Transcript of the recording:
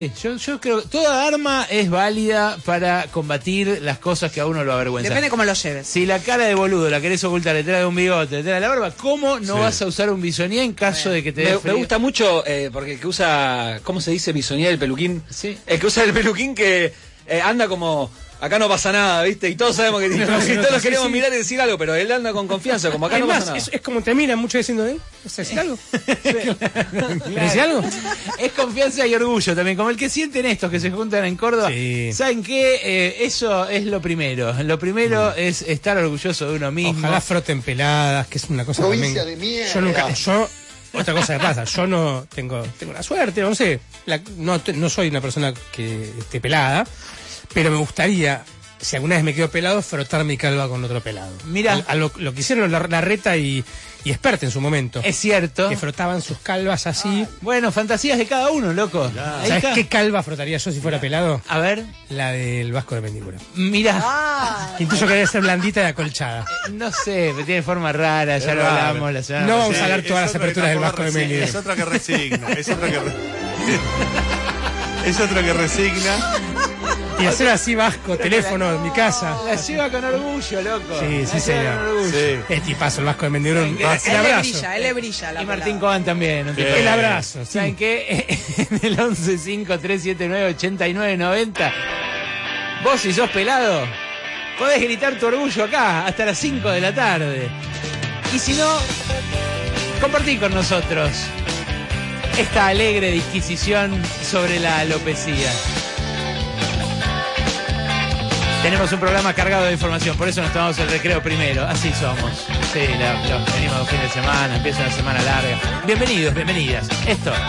Yo creo que toda arma es válida para combatir las cosas que a uno lo avergüenzan. Depende cómo lo lleves. Si la cara de boludo la querés ocultar detrás de un bigote, detrás de la barba, ¿cómo no vas a usar un bisoñé en caso de que te dé frío? Me gusta mucho, porque el que usa, ¿cómo se dice bisoñé del peluquín? Sí. El que usa el peluquín que anda como... Acá no pasa nada, ¿viste? Y todos sabemos que tiene y todos los queremos mirar y decir algo, pero él anda con confianza, como acá no pasa nada. Es como te miran muchas veces diciendo, ¿vas a decir algo? ¿Querés decir algo? Es confianza y orgullo también, como el que sienten estos que se juntan en Córdoba. Sí. ¿Saben qué? Eso es lo primero. Lo primero es estar orgulloso de uno mismo. Ojalá froten peladas, que es una cosa Provincia también. de mierda. Yo nunca, otra cosa que pasa, yo no tengo la suerte, no sé, no soy una persona que esté pelada, pero me gustaría, si alguna vez me quedo pelado, frotar mi calva con otro pelado. Mirá. A lo que hicieron Larreta y Experta en su momento. Es cierto. Que frotaban sus calvas así. Bueno, fantasías de cada uno, loco. Ahí ¿Sabes está. qué calva frotaría yo si fuera pelado? A ver, La del Vasco de Mendívora. mirá. Intuyo que debe ser blandita y acolchada. No sé, pero tiene forma rara, ya lo raro. hablamos la semana No pasada. vamos a hablar todas las aperturas del Vasco de Mendívora. Es otro que resigna, es otro que es otro que resigna. Y hacer así Vasco, teléfono en mi casa. La lleva con orgullo, loco. Sí, La sí, lleva señor. con orgullo. Sí. Es tipazo el Vasco de Mendívora. Sí, El abrazo. Él le brilla la Y Martín pelada. Coban también. un tipo. El abrazo, sí. ¿Saben qué? En el 1153798990, vos si sos pelado, podés gritar tu orgullo acá hasta las 5 de la tarde. Y si no, compartí con nosotros esta alegre disquisición sobre la alopecia. Tenemos un programa cargado de información, por eso nos tomamos el recreo primero. Así somos. Sí, venimos de fin de semana, empieza una semana larga. Bienvenidos, bienvenidas. Esto